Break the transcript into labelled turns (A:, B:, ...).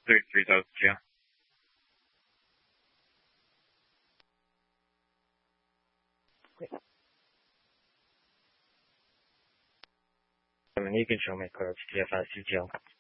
A: 对，到这样。
B: 你跟小妹可以直接发私交。